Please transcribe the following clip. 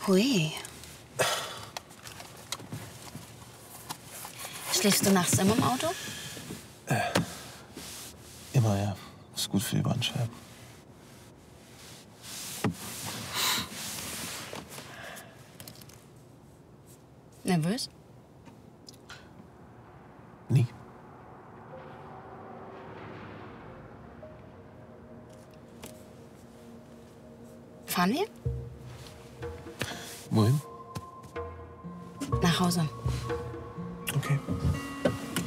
Hui. Schläfst du nachts immer im Auto? Immer, ja. Ist gut für die Bandscheiben. Nervös? Nie. Fahren wir? Wohin? Nach Hause.